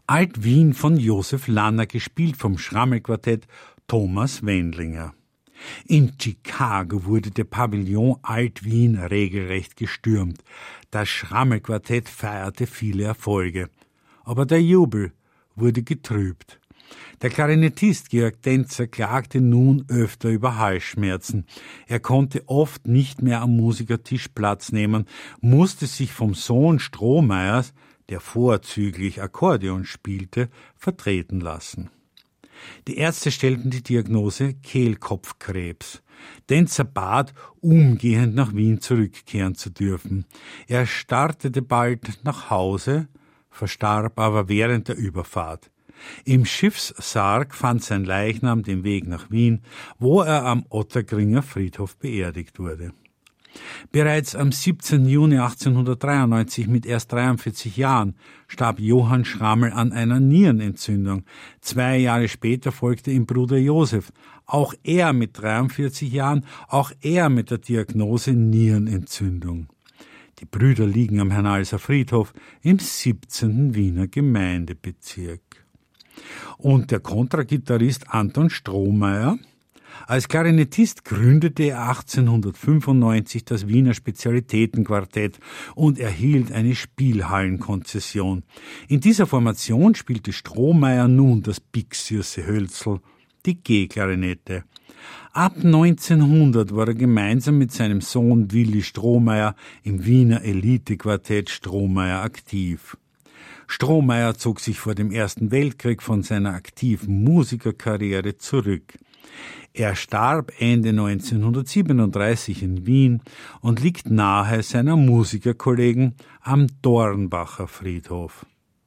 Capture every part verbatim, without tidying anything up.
Alt-Wien von Josef Lanner, gespielt vom Schrammel-Quartett Thomas Wendlinger. In Chicago wurde der Pavillon Alt-Wien regelrecht gestürmt. Das Schrammel-Quartett feierte viele Erfolge. Aber der Jubel wurde getrübt. Der Klarinettist Georg Denzer klagte nun öfter über Halsschmerzen. Er konnte oft nicht mehr am Musikertisch Platz nehmen, musste sich vom Sohn Strohmeyers, der vorzüglich Akkordeon spielte, vertreten lassen. Die Ärzte stellten die Diagnose Kehlkopfkrebs. Denzer bat, umgehend nach Wien zurückkehren zu dürfen. Er startete bald nach Hause, verstarb aber während der Überfahrt. Im Schiffssarg fand sein Leichnam den Weg nach Wien, wo er am Otterkringer Friedhof beerdigt wurde. Bereits am siebzehnten Juni achtzehnhundertdreiundneunzig mit erst dreiundvierzig Jahren starb Johann Schrammel an einer Nierenentzündung. Zwei Jahre später folgte ihm Bruder Josef, auch er mit dreiundvierzig Jahren, auch er mit der Diagnose Nierenentzündung. Die Brüder liegen am Hernalser Friedhof im siebzehnten Wiener Gemeindebezirk. Und der Kontragitarrist Anton Strohmeyer? Als Klarinettist gründete er achtzehnhundertfünfundneunzig das Wiener Spezialitätenquartett und erhielt eine Spielhallenkonzession. In dieser Formation spielte Strohmeyer nun das Bixiusse Hölzl, die G-Klarinette. Ab neunzehnhundert war er gemeinsam mit seinem Sohn Willi Strohmeyer im Wiener Elitequartett Strohmeyer aktiv. Strohmeyer zog sich vor dem Ersten Weltkrieg von seiner aktiven Musikerkarriere zurück. Er starb Ende neunzehnhundertsiebenunddreißig in Wien und liegt nahe seiner Musikerkollegen am Dornbacher Friedhof.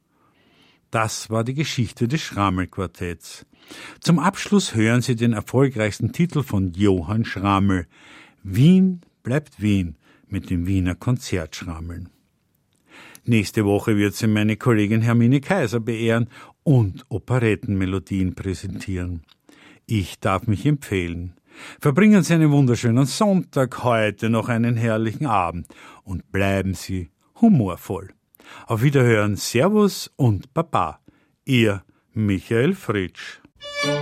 Das war die Geschichte des Schrammel-Quartetts. Zum Abschluss hören Sie den erfolgreichsten Titel von Johann Schrammel. Wien bleibt Wien mit dem Wiener Konzertschrammeln. Nächste Woche wird sie meine Kollegin Hermine Kaiser beehren und Operettenmelodien präsentieren. Ich darf mich empfehlen. Verbringen Sie einen wunderschönen Sonntag, heute noch einen herrlichen Abend und bleiben Sie humorvoll. Auf Wiederhören, Servus und Baba. Ihr Michael Fritsch.